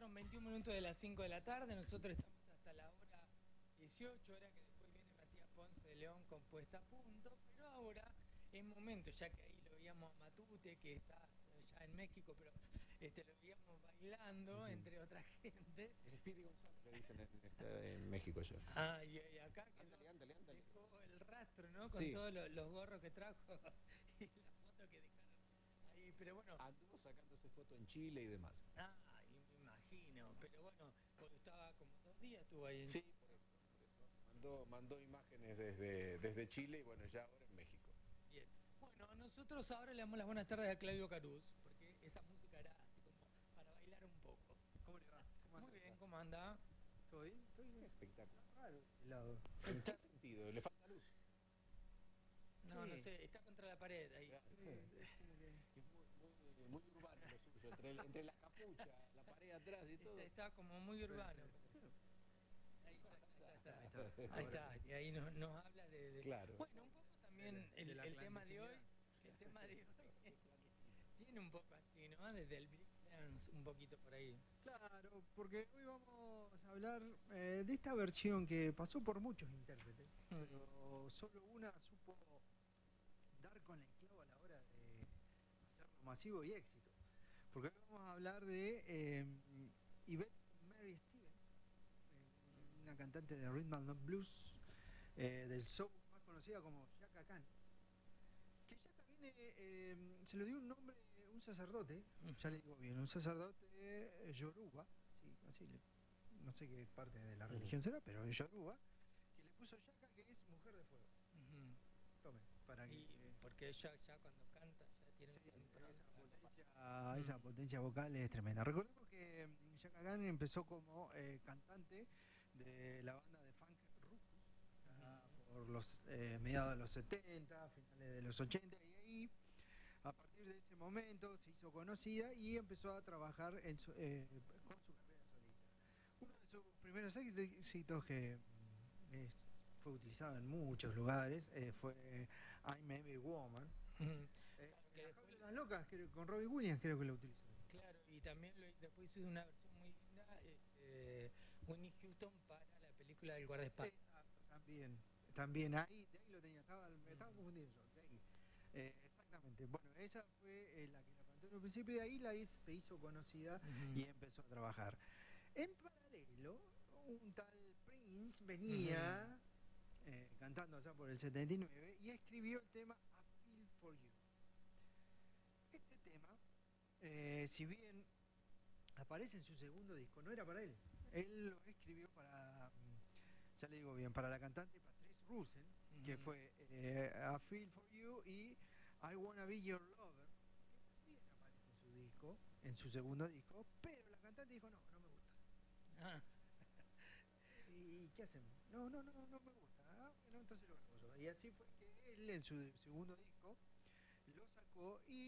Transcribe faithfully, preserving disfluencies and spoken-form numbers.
pasaron veintiún minutos de las cinco de la tarde, nosotros estamos hasta la hora dieciocho, hora que después viene Matías Ponce de León con Puesta a Punto, pero ahora es momento, ya que ahí lo veíamos a Matute, que está ya en México, pero este, lo veíamos bailando, uh-huh. entre otra gente. El Speedy González, le dicen en, está en México ya. Ah, y, y acá que ándale, ándale, ándale. dejó el rastro, ¿no? Con sí. todos los, los gorros que trajo y la foto que dejaron ahí, pero bueno. Anduvo sacándose foto en Chile y demás. Ah, y me imagino, pero bueno, porque estaba como dos días, estuvo ahí en Sí, por eso, por eso. Mandó, mandó imágenes desde, desde Chile y bueno, ya ahora en México. Bien. Bueno, nosotros ahora le damos las buenas tardes a Claudio Caruz, porque esa música era así como para bailar un poco. ¿Cómo le va? ¿Cómo Muy bien, ¿cómo anda? ¿Todo bien? Estoy bien. Espectacular. Raro. Helado. ¿En qué sentido? ¿Le falta luz? No, sí. no sé, está contra la pared ahí. Claro. Sí. Es muy, muy, muy urbano lo suyo, entre, entre la capucha, la pared atrás y todo. Está, está como muy urbano. Ahí está, ahí está, ahí está. Ahí está, y ahí nos, nos habla de, de... Claro. Bueno, un poco también de, el, de el tema de hoy, el tema de hoy tiene, tiene un poco así, ¿no? Desde el break dance, un poquito por ahí. Claro, porque hoy vamos a hablar eh, de esta versión que pasó por muchos intérpretes, mm. pero solo una supo dar con el clavo a la hora de hacerlo masivo y éxito. Porque hoy vamos a hablar de eh, Yvette Mary Stevens, una cantante de rhythm and blues eh, del soul, más conocida como Chaka Khan, que Chaka viene, eh, se le dio un nombre, un sacerdote, ya le digo bien, un sacerdote eh, yoruba, sí, así, le, no sé qué parte de la religión será, pero es yoruba, que le puso Chaka, que es mujer de fuego. Uh-huh. Tome, para que... Y porque ella ya cuando canta ya tiene sí, esa, esa, potencia, esa potencia vocal es tremenda. Recordemos que Chaka Khan empezó como eh, cantante de la banda de funk Rufus uh, por los eh, mediados de los setenta, finales de los ochenta, y ahí a partir de ese momento se hizo conocida y empezó a trabajar en su, eh, con su carrera solista. Uno de sus primeros éxitos que es, fue utilizado en muchos lugares eh, fue I'm Every Woman. Uh-huh. eh, que después... Las locas, creo, con Robbie Williams creo que lo utilizó. Claro, y también lo, después hizo una versión muy linda, eh, Whitney Houston para la película del guardaespaldas. Exacto, también, también ahí, de ahí lo tenía, estaba, me estaba confundiendo yo, de ahí. Eh, exactamente, bueno, ella fue eh, la que la cantó en el principio y de ahí la hizo, se hizo conocida uh-huh. y empezó a trabajar. En paralelo, un tal Prince venía uh-huh. eh, cantando allá por el setenta y nueve y escribió el tema I Feel For You. Este tema, eh, si bien aparece en su segundo disco, no era para él. Él lo escribió para, ya le digo bien, para la cantante Patrice Russell, uh-huh. que fue eh, I Feel For You y I Wanna Be Your Lover, que también aparece en su disco, en su segundo disco, pero la cantante dijo, no, no me gusta. Ah. ¿Y qué hacemos? No, no, no, no me gusta. Ah, bueno, entonces lo grabo yo. Y así fue que él en su segundo disco lo sacó y